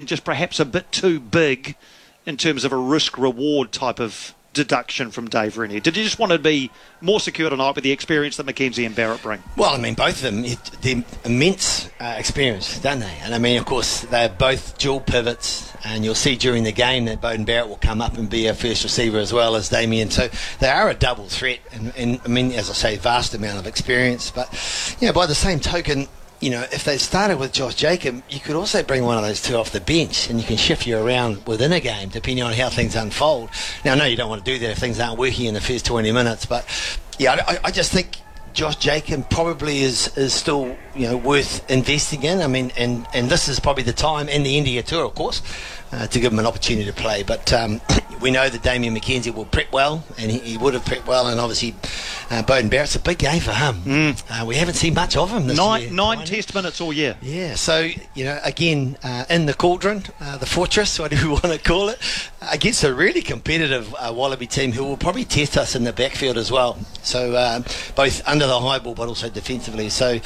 just perhaps a bit too big in terms of a risk-reward type of deduction from Dave Rennie? Did you just want to be more secure tonight with the experience that McKenzie and Barrett bring? Well, I mean, both of them, they're immense experience, don't they? And I mean, of course, they're both dual pivots, and you'll see during the game that Beauden Barrett will come up and be a first receiver as well as Damien. So they are a double threat, and I mean, as I say, vast amount of experience. But, by the same token, if they started with Josh Jacob, you could also bring one of those two off the bench and you can shift you around within a game depending on how things unfold. Now, I know you don't want to do that if things aren't working in the first 20 minutes, but I just think Josh Jacob probably is still worth investing in. I mean, and this is probably the time, and the India tour, of course, to give him an opportunity to play. But we know that Damien McKenzie will prep well, and he would have prepped well, and obviously Beauden Barrett's a big game for him. We haven't seen much of him this year. Nine test minutes all year. Yeah, so, again, in the cauldron, the fortress, whatever you want to call it, against a really competitive Wallaby team who will probably test us in the backfield as well. So both under the high ball but also defensively. So,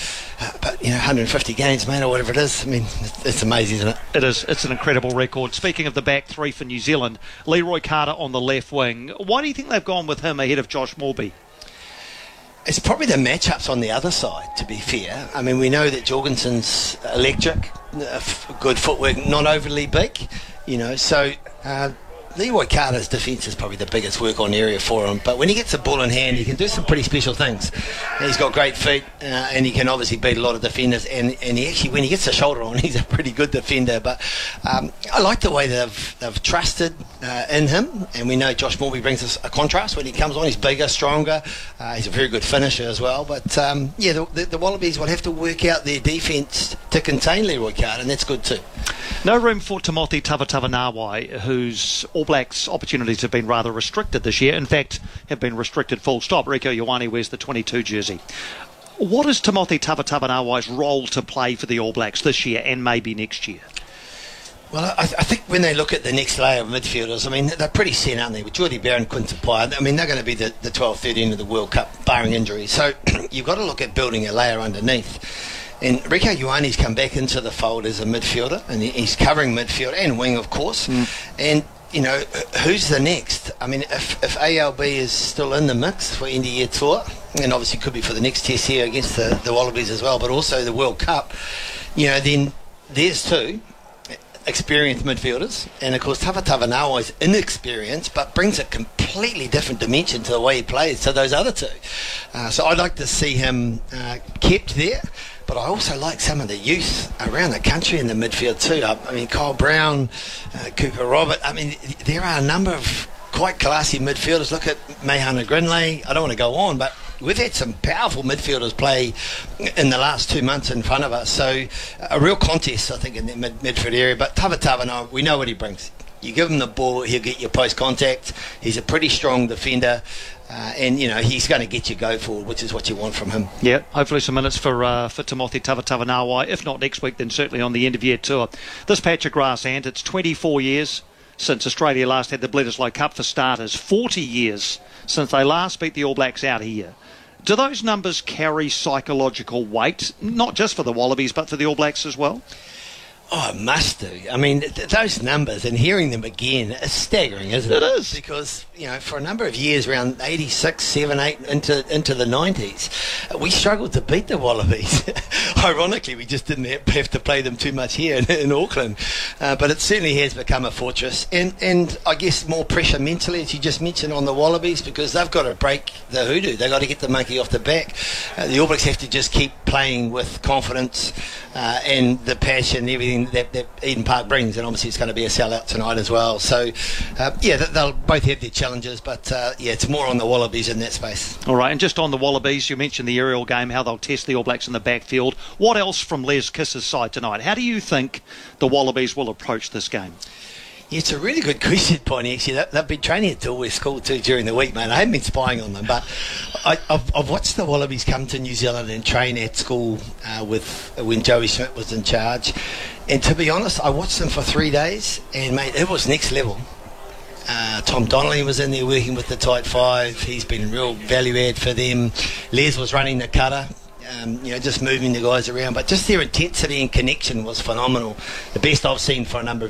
150 games, mate, or whatever it is. I mean, it's amazing, isn't it? It is. It's an incredible record. Speaking of the back three for New Zealand, Leroy Carter on the left wing. Why do you think they've gone with him ahead of Josh Morby? It's probably the matchups on the other side, to be fair. I mean, we know that Jorgensen's electric, good footwork, not overly big, so Leroy Carter's defence is probably the biggest work-on area for him, but when he gets the ball in hand, he can do some pretty special things. He's got great feet, and he can obviously beat a lot of defenders, and he actually, when he gets the shoulder on, he's a pretty good defender. But I like the way they've trusted in him, and we know Josh Morby brings us a contrast when he comes on. He's bigger, stronger, he's a very good finisher as well. But the Wallabies will have to work out their defence to contain Leroy Carter, and that's good too. No room for Timothy Tavatavanawai, whose All Blacks opportunities have been rather restricted this year. In fact, have been restricted full stop. Rieko Ioane wears the 22 jersey. What is Timothy Tavatavanawai's role to play for the All Blacks this year and maybe next year? Well, I think when they look at the next layer of midfielders, I mean, they're pretty set, aren't they? With Jordy Barron, Quinton Pye, I mean, they're going to be the 12, 13 of the World Cup, barring injuries. So you've got to look at building a layer underneath. And Rieko Ioane's come back into the fold as a midfielder, and he's covering midfield and wing, of course. And, who's the next? I mean, if ALB is still in the mix for end of year tour, and obviously could be for the next test here against the Wallabies as well, but also the World Cup, then there's two experienced midfielders, and of course Tavatavanawai's inexperienced but brings a completely different dimension to the way he plays to those other two. So I'd like to see him kept there. But I also like some of the youth around the country in the midfield too. I mean, Kyle Brown, Cooper Robert. I mean, there are a number of quite classy midfielders. Look at Mahana Grinley. I don't want to go on, but we've had some powerful midfielders play in the last 2 months in front of us. So a real contest, I think, in the midfield area. But Tavatavanawai, we know what he brings. You give him the ball, he'll get your post contact. He's a pretty strong defender. And he's going to get you go forward, which is what you want from him. Yeah, hopefully some minutes for Timothy Tavatavanawai. If not next week, then certainly on the end of year tour. This patch of grass, and it's 24 years since Australia last had the Bledisloe Cup for starters. 40 years since they last beat the All Blacks out here. Do those numbers carry psychological weight, not just for the Wallabies, but for the All Blacks as well? Oh, it must do. I mean, those numbers and hearing them again is staggering, isn't it? It is. Because, for a number of years, around 86, 7, 8, into the 90s, we struggled to beat the Wallabies. Ironically, we just didn't have to play them too much here in Auckland. But it certainly has become a fortress. And I guess more pressure mentally, as you just mentioned, on the Wallabies, because they've got to break the hoodoo. They've got to get the monkey off the back. The All Blacks have to just keep playing with confidence and the passion and everything that Eden Park brings, and obviously it's going to be a sellout tonight as well. So they'll both have their challenges, but it's more on the Wallabies in that space. All right, and just on the Wallabies, you mentioned the aerial game, how they'll test the All Blacks in the backfield. What else from Les Kiss's side tonight? How do you think the Wallabies will approach this game? Yeah, it's a really good question, Piney. Actually, they've been training at Dilworth School too during the week, mate. I haven't been spying on them, but I've watched the Wallabies come to New Zealand and train at school when Joey Schmidt was in charge. And to be honest, I watched them for 3 days, and mate, it was next level. Tom Donnelly was in there working with the tight five. He's been a real value add for them. Les was running the cutter. Just moving the guys around, but just their intensity and connection was phenomenal. The best I've seen for a number of